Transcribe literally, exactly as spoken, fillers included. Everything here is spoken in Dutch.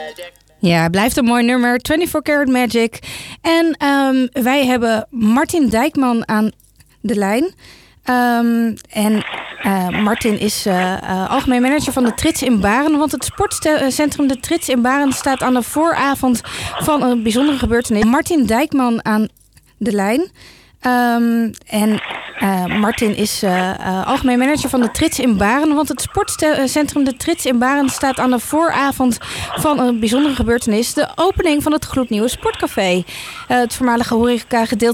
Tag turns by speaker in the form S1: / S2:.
S1: Ja, blijft een mooi nummer. vierentwintig Karat Magic. En um, wij hebben Martin Dijkman aan de lijn. Um, en uh, Martin is uh, uh, algemeen manager van de Trits in Baren. Want het sportcentrum de Trits in Baren staat aan de vooravond van een bijzondere gebeurtenis. Martin Dijkman aan de lijn. Um, en uh, Martin is uh, uh, algemeen manager van de Trits in Baren. Want het sportcentrum de Trits in Baren staat aan de vooravond van een bijzondere gebeurtenis. De opening van het gloednieuwe sportcafé. Uh, het voormalige horeca gedeelte